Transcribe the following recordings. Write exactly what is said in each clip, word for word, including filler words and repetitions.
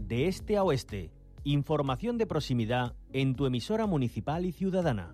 de este a oeste. Información de proximidad en tu emisora municipal y ciudadana.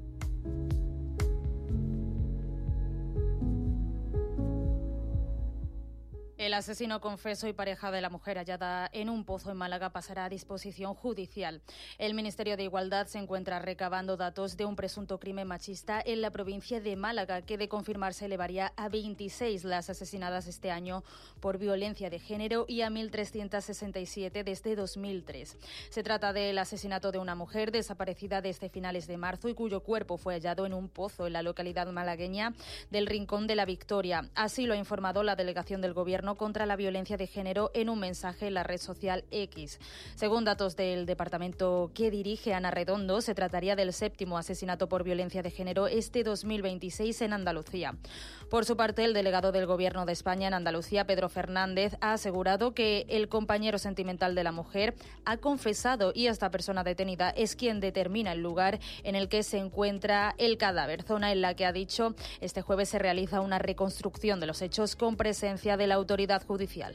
El asesino confeso y pareja de la mujer hallada en un pozo en Málaga pasará a disposición judicial. El Ministerio de Igualdad se encuentra recabando datos de un presunto crimen machista en la provincia de Málaga, que de confirmarse elevaría a veintiséis las asesinadas este año por violencia de género y a mil trescientas sesenta y siete desde dos mil tres. Se trata del asesinato de una mujer desaparecida desde finales de marzo y cuyo cuerpo fue hallado en un pozo en la localidad malagueña del Rincón de la Victoria. Así lo ha informado la delegación del Gobierno contra la violencia de género en un mensaje en la red social X. Según datos del departamento que dirige Ana Redondo, se trataría del séptimo asesinato por violencia de género este dos mil veintiséis en Andalucía. Por su parte, el delegado del Gobierno de España en Andalucía, Pedro Fernández, ha asegurado que el compañero sentimental de la mujer ha confesado y esta persona detenida es quien determina el lugar en el que se encuentra el cadáver, zona en la que, ha dicho, este jueves se realiza una reconstrucción de los hechos con presencia de la autoridad judicial.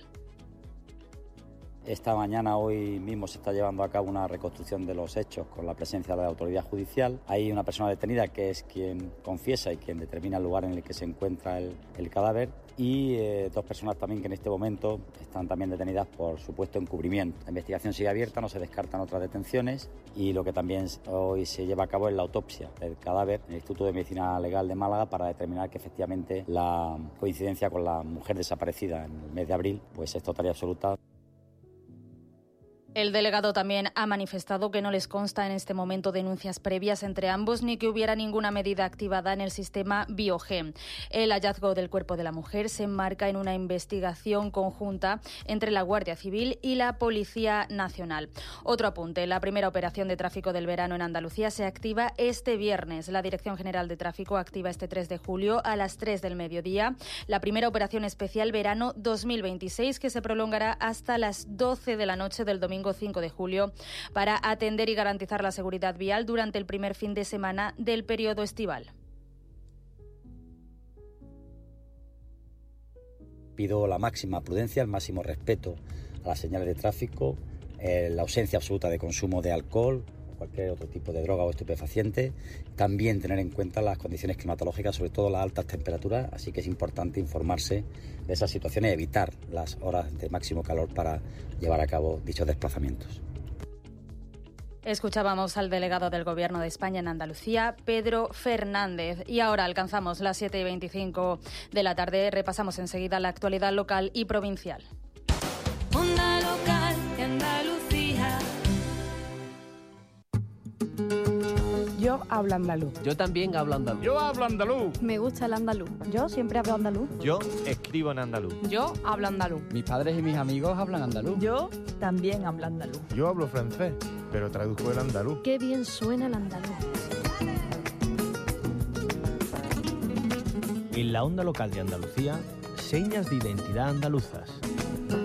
Esta mañana, hoy mismo, se está llevando a cabo una reconstrucción de los hechos con la presencia de la autoridad judicial. Hay una persona detenida que es quien confiesa y quien determina el lugar en el que se encuentra el, el cadáver y eh, dos personas también que en este momento están también detenidas por supuesto encubrimiento. La investigación sigue abierta, no se descartan otras detenciones y lo que también hoy se lleva a cabo es la autopsia del cadáver en el Instituto de Medicina Legal de Málaga para determinar que efectivamente la coincidencia con la mujer desaparecida en el mes de abril pues es total y absoluta. El delegado también ha manifestado que no les consta en este momento denuncias previas entre ambos ni que hubiera ninguna medida activada en el sistema Biogen. El hallazgo del cuerpo de la mujer se enmarca en una investigación conjunta entre la Guardia Civil y la Policía Nacional. Otro apunte, la primera operación de tráfico del verano en Andalucía se activa este viernes. La Dirección General de Tráfico activa este tres de julio a las tres del mediodía la primera operación especial verano dos mil veintiséis que se prolongará hasta las doce de la noche del domingo cinco de julio para atender y garantizar la seguridad vial durante el primer fin de semana del periodo estival. Pido la máxima prudencia, el máximo respeto a las señales de tráfico, eh, la ausencia absoluta de consumo de alcohol, cualquier otro tipo de droga o estupefaciente, también tener en cuenta las condiciones climatológicas, sobre todo las altas temperaturas, así que es importante informarse de esas situaciones y evitar las horas de máximo calor para llevar a cabo dichos desplazamientos. Escuchábamos al delegado del Gobierno de España en Andalucía, Pedro Fernández. Y ahora alcanzamos las siete y veinticinco de la tarde. Repasamos enseguida la actualidad local y provincial. Onda local de Andalucía. Yo hablo andaluz. Yo también hablo andaluz. Yo hablo andaluz. Me gusta el andaluz. Yo siempre hablo andaluz. Yo escribo en andaluz. Yo hablo andaluz. Mis padres y mis amigos hablan andaluz. Yo también hablo andaluz. Yo hablo francés, pero traduzco el andaluz. Qué bien suena el andaluz. En la onda local de Andalucía, señas de identidad andaluzas.